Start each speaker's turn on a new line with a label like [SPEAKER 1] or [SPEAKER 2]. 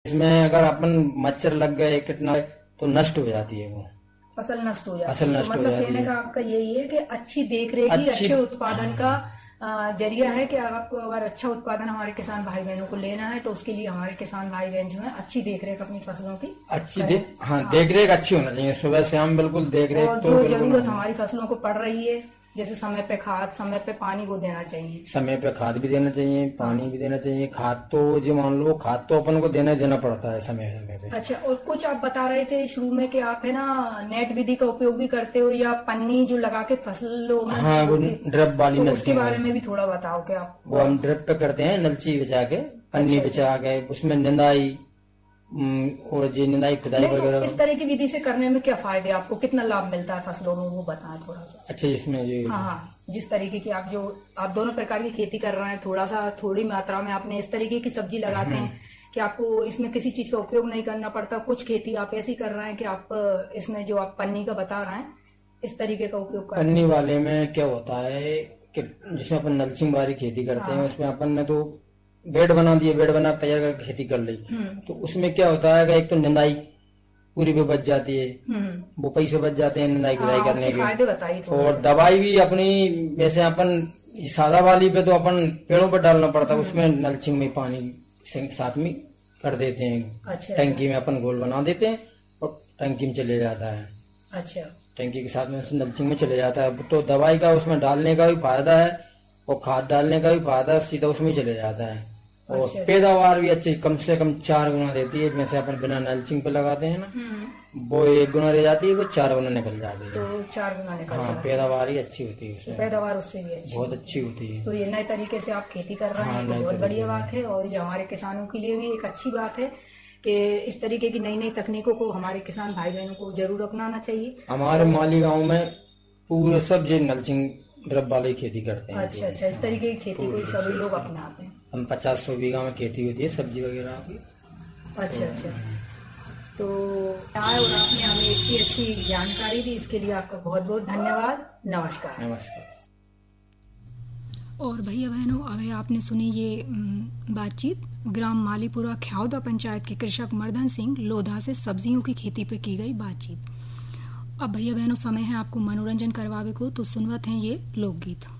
[SPEAKER 1] इसमें अगर अपन मच्छर लग गए कितना तो नष्ट हो जाती है, वो
[SPEAKER 2] फसल नष्ट हो जाती है।
[SPEAKER 1] फसल नष्ट हो
[SPEAKER 2] मतलब
[SPEAKER 1] जाती
[SPEAKER 2] कहने
[SPEAKER 1] है।
[SPEAKER 2] का आपका यही है कि अच्छी देखरेख ही अच्छे उत्पादन का जरिया है। कि आपको अगर अच्छा उत्पादन हमारे किसान भाई बहनों को लेना है तो उसके लिए हमारे किसान भाई बहन जो है अच्छी देखरेख अपनी फसलों की
[SPEAKER 1] अच्छी देखरेख अच्छी होना चाहिए, सुबह शाम बिल्कुल देखरेख।
[SPEAKER 2] और जो जरूरत हमारी फसलों को पड़ रही है, जैसे समय पे खाद, समय पे पानी को देना चाहिए।
[SPEAKER 1] समय पे खाद भी देना चाहिए, पानी भी देना चाहिए। खाद तो जो मान लो खाद तो अपन को देना पड़ता है समय समय पे।
[SPEAKER 2] अच्छा, और कुछ आप बता रहे थे शुरू में कि आप है ना नेट विधि का उपयोग भी करते हो या पन्नी जो लगा के फसलों में,
[SPEAKER 1] हाँ, वो ड्रिप वाली
[SPEAKER 2] तो
[SPEAKER 1] नलची
[SPEAKER 2] उसके बारे में भी थोड़ा बताओ कि आप।
[SPEAKER 1] वो हम ड्रिप पे करते हैं, नलची बिछा के, पन्नी बिछा के, उसमें निंदाई और जी निंदाई खुदाई वगैरह।
[SPEAKER 2] इस तरह की विधि से करने में क्या फायदे, आपको कितना लाभ मिलता है फसलों में, वो बताएं थोड़ा सा।
[SPEAKER 1] अच्छा, इसमें ये
[SPEAKER 2] हाँ, जिस तरीके की आप दोनों प्रकार की खेती कर रहे हैं, थोड़ी मात्रा में आपने इस तरीके की सब्जी लगाते हैं कि आपको इसमें किसी चीज का उपयोग नहीं करना पड़ता। कुछ खेती आप ऐसी कर रहे हैं कि आप इसमें जो आप पन्नी का बता रहे हैं इस तरीके का उपयोग कर रहे हैं।
[SPEAKER 1] पन्नी वाले में क्या होता है कि जिसमें अपन नलचिंग वाली खेती करते हैं, उसमें अपन ने तो बेड बना दिए, बेड बना तैयार करके खेती कर ली, तो उसमें क्या होता है कि एक तो निंदाई पूरी भी बच जाती है, वो पैसे बच जाते हैं निंदाई खुदाई करने के।
[SPEAKER 2] फायदे बताइए।
[SPEAKER 1] और दवाई भी अपनी, वैसे अपन सादा वाली पे तो अपन पेड़ों पर डालना पड़ता है, उसमें नलचिंग में पानी साथ में कर देते हैं।
[SPEAKER 2] अच्छा,
[SPEAKER 1] टंकी में अपन घोल बना देते हैं और टंकी में चले जाता है।
[SPEAKER 2] अच्छा,
[SPEAKER 1] टंकी के साथ में नलचिंग में चले जाता है, तो दवाई का उसमें डालने का भी फायदा है और खाद डालने का भी फायदा है, सीधा उसमें चले जाता है। और
[SPEAKER 2] अच्छा,
[SPEAKER 1] पैदावार भी अच्छी, कम से कम 4 गुना देती है। जैसे अपन बिना नलचिंग पे लगाते हैं ना, वो 1 गुना रह जाती है, वो 4 गुना निकल जाती है।
[SPEAKER 2] तो 4 गुना निकल।
[SPEAKER 1] हाँ, पैदावार ही अच्छी होती है उसमें,
[SPEAKER 2] पैदावार उससे भी अच्छी,
[SPEAKER 1] बहुत अच्छी होती है।
[SPEAKER 2] तो ये नए तरीके से आप खेती कर रहे हैं तो बहुत बढ़िया बात है। और ये हमारे किसानों के लिए भी एक अच्छी बात है कि इस तरीके की नई नई तकनीकों को हमारे किसान भाई बहनों को जरूर अपनाना चाहिए।
[SPEAKER 1] हमारे माली गाँव में पूरे सब जो नलचिंग ड्रिप वाली खेती करते हैं।
[SPEAKER 2] अच्छा, इस तरीके की खेती को सभी लोग अपनाते हैं।
[SPEAKER 1] हम 50-100 बीघा में खेती होती है सब्जी वगैरह की।
[SPEAKER 2] अच्छा, तो आए और आपने हमें इतनी अच्छी जानकारी दी, इसके लिए आपका बहुत बहुत धन्यवाद। नमस्कार।
[SPEAKER 1] नमस्कार।
[SPEAKER 3] और भैया बहनों, अभी आपने सुनी ये बातचीत ग्राम मालीपुरा ख्याउदा पंचायत के कृषक मर्दन सिंह लोधा से सब्जियों की खेती पे की गई बातचीत। अब भैया बहनों, समय है आपको मनोरंजन करवावे को, तो सुनवत हैं ये लोकगीत।